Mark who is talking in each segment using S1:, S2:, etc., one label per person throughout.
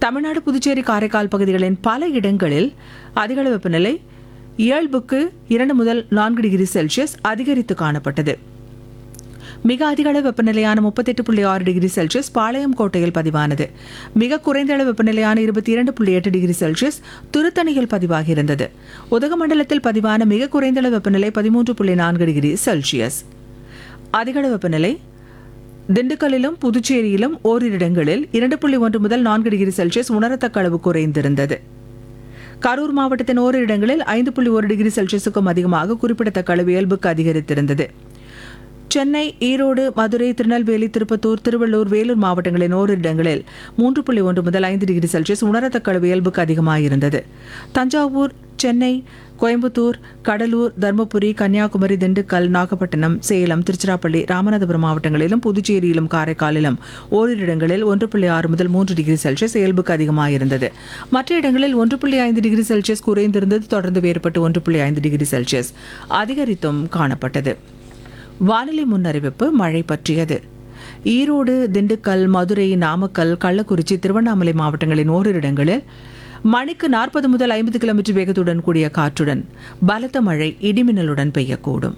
S1: தமிழ்நாடு, புதுச்சேரி, காரைக்கால் பகுதிகளின் பல இடங்களில் அதிகளவு வெப்பநிலை இயல்புக்கு 2 முதல் 4 டிகிரி செல்சியஸ் அதிகரித்து காணப்பட்டது. மிக அதிக அளவு வெப்பநிலையான 38.6 டிகிரி செல்சியஸ் பாளையம் கோட்டையில் பதிவானது. மிக குறைந்த அளவு வெப்பநிலையான 22.8 டிகிரி செல்சியஸ் திருத்தணியில் பதிவாகியிருந்தது. உதகமண்டலத்தில் பதிவான மிக குறைந்த அளவு வெப்பநிலை 13.4 டிகிரி செல்சியஸ். அதிக அளவு வெப்பநிலை திண்டுக்கல்லிலும் புதுச்சேரியிலும் ஓரிரு இடங்களில் 2.1 முதல் 4 டிகிரி செல்சியஸ் உணரத்தக்க அளவு குறைந்திருந்தது. கரூர் மாவட்டத்தின் ஓரிரு இடங்களில் 5.1 டிகிரி செல்சியஸுக்கும் அதிகமாக குறிப்பிடத்தக்க அளவு இயல்புக்கு அதிகரித்திருந்தது. சென்னை, ஈரோடு, மதுரை, திருநெல்வேலி, திருப்பத்தூர், திருவள்ளூர், வேலூர் மாவட்டங்களின் ஓரிரு இடங்களில் 3.1 முதல் 5 டிகிரி செல்சியஸ் உணரத்தக்க அளவு இயல்புக்கு அதிகமாயிருந்தது. தஞ்சாவூர், சென்னை, கோயம்புத்தூர், கடலூர், தர்மபுரி, கன்னியாகுமரி, திண்டுக்கல், நாகப்பட்டினம், சேலம், திருச்சிராப்பள்ளி, ராமநாதபுரம் மாவட்டங்களிலும் புதுச்சேரியிலும் காரைக்காலிலும் ஓரிரு இடங்களில் 1.6 முதல் 3 டிகிரி செல்சியஸ் இயல்புக்கு அதிகமாயிருந்தது. மற்ற இடங்களில் 1.5 டிகிரி செல்சியஸ் குறைந்திருந்தது. தொடர்ந்து வேறுபட்டு 1.5 டிகிரி செல்சியஸ் அதிகரித்தும் காணப்பட்டது. வானிலை முன்னறிவிப்பு மழை பற்றியது. ஈரோடு, திண்டுக்கல், மதுரை, நாமக்கல், கள்ளக்குறிச்சி, திருவண்ணாமலை மாவட்டங்களின் ஓரிரு இடங்களில் மணிக்கு 40 முதல் 50 கிலோமீட்டர் வேகத்துடன் கூடிய காற்றுடன் பலத்த மழை இடிமின்னலுடன் பெய்யக்கூடும்.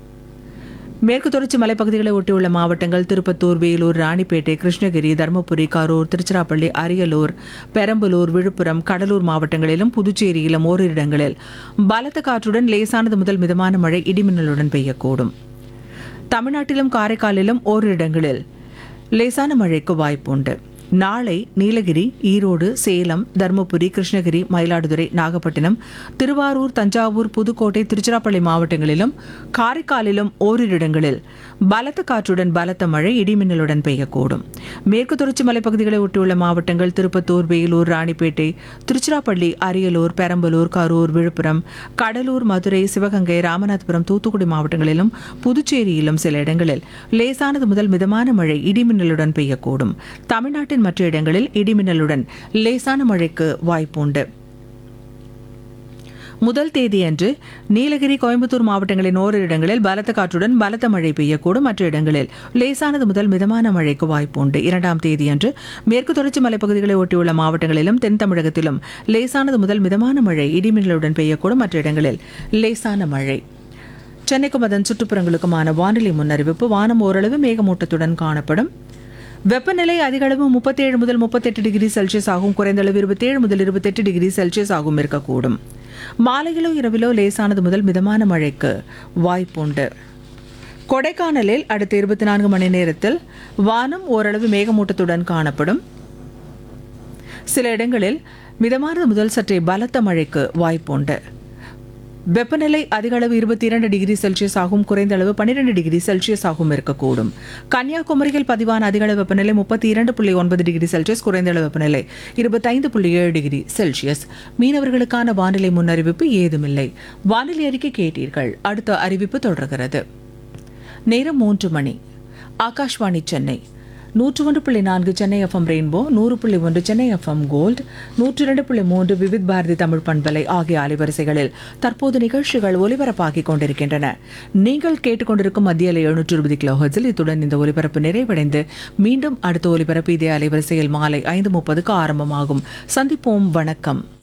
S1: மேற்கு தொடர்ச்சி மலைப்பகுதிகளை ஒட்டியுள்ள மாவட்டங்கள் திருப்பத்தூர், வேலூர், ராணிப்பேட்டை, கிருஷ்ணகிரி, தருமபுரி, கரூர், திருச்சிராப்பள்ளி, அரியலூர், பெரம்பலூர், விழுப்புரம், கடலூர் மாவட்டங்களிலும் புதுச்சேரியிலும் ஓரிரு இடங்களில் பலத்த காற்றுடன் லேசானது முதல் மிதமான மழை இடிமின்னலுடன் பெய்யக்கூடும். தமிழ்நாட்டிலும் காரைக்காலிலும் ஓரிரு இடங்களில் லேசான மழைக்கு வாய்ப்புண்டு. நாளை நீலகிரி, ஈரோடு, சேலம், தருமபுரி, கிருஷ்ணகிரி, மயிலாடுதுறை, நாகப்பட்டினம், திருவாரூர், தஞ்சாவூர், புதுக்கோட்டை, திருச்சிராப்பள்ளி மாவட்டங்களிலும் காரைக்காலிலும் ஓரிரு இடங்களில் பலத்த காற்றுடன் பலத்த மழை இடிமின்னலுடன் பெய்யக்கூடும். மேற்கு தொடர்ச்சி மலைப்பகுதிகளை ஒட்டியுள்ள மாவட்டங்கள் திருப்பத்தூர், வேலூர், ராணிப்பேட்டை, திருச்சிராப்பள்ளி, அரியலூர், பெரம்பலூர், கரூர், விழுப்புரம், கடலூர், மதுரை, சிவகங்கை, ராமநாதபுரம், தூத்துக்குடி மாவட்டங்களிலும் புதுச்சேரியிலும் சில இடங்களில் லேசானது முதல் மிதமான மழை இடிமின்னலுடன் பெய்யக்கூடும். தமிழ்நாட்டின் மற்ற இடங்களில் இடிமின்னலுடன் லேசான மழைக்கு வாய்ப்புண்டு. முதல் தேதியன்று நீலகிரி, கோயம்புத்தூர் மாவட்டங்களின் ஓரிரு இடங்களில் பலத்த காற்றுடன் பலத்த மழை பெய்யக்கூடும். மற்ற இடங்களில் லேசானது முதல் மிதமான மழைக்கு வாய்ப்புண்டு. 2ஆம் தேதியன்று மேற்கு தொடர்ச்சி மலைப்பகுதிகளை ஒட்டியுள்ள மாவட்டங்களிலும் தென் தமிழகத்திலும் லேசானது முதல் மிதமான மழை இடிமின்னலுடன் பெய்யக்கூடும். மற்ற இடங்களில் லேசான மழை. சென்னைக்கும் அதன் சுற்றுப்புறங்களுக்குமான வானிலை முன்னறிவிப்பு. வானம் ஓரளவு மேகமூட்டத்துடன் காணப்படும். வெப்பநிலை அதிக அளவு 37 முதல் 38 டிகிரி செல்சியஸ் ஆகும். குறைந்த அளவு 27 முதல் 28 டிகிரி செல்சியஸ் ஆகும் இருக்கக்கூடும். மாலையிலோ இரவிலோ லேசானது முதல் மிதமான மழைக்கு வாய்ப்புண்டு. கொடைக்கானலில் அடுத்த 24 மணி நேரத்தில் வானம் ஓரளவு மேகமூட்டத்துடன் காணப்படும். சில இடங்களில் மிதமானது முதல் சற்றே பலத்த மழைக்கு வாய்ப்புண்டு. வெப்பநிலை அதிக அளவு 22 டிகிரி செல்சியஸ் ஆகும். குறைந்த அளவு 12 டிகிரி செல்சியஸ் ஆகும் இருக்கக்கூடும். கன்னியாகுமரியில் பதிவான அதிக அளவு வெப்பநிலை 32.9 டிகிரி செல்சியஸ். குறைந்த அளவு வெப்பநிலை 25.7 டிகிரி செல்சியஸ். மீனவர்களுக்கான வானிலை முன்னறிவிப்பு ஏதுமில்லை. வானிலை அறிக்கை கேட்டீர்கள். அடுத்த அறிவிப்பு தொடர்கிறது. நேரம் 3 மணி. Akashvani Chennai 101.4 Chennai FM rainbow, 100.1 Chennai FM gold, 102.3 Vividh Bharathi Tamil பண்பலை ஆகிய அலைவரிசைகளில் தற்போது நிகழ்ச்சிகள் ஒலிபரப்பாகிக் கொண்டிருக்கின்றன. நீங்கள் கேட்டுக்கொண்டிருக்கும் மத்திய அலை 720 கிலோஹெர்ட்ஸில் இத்துடன் இந்த ஒலிபரப்பு நிறைவடைந்து மீண்டும் அடுத்த ஒலிபரப்பு இதே அலைவரிசையில் மாலை 5:30க்கு ஆரம்பமாகும். சந்திப்போம். வணக்கம்.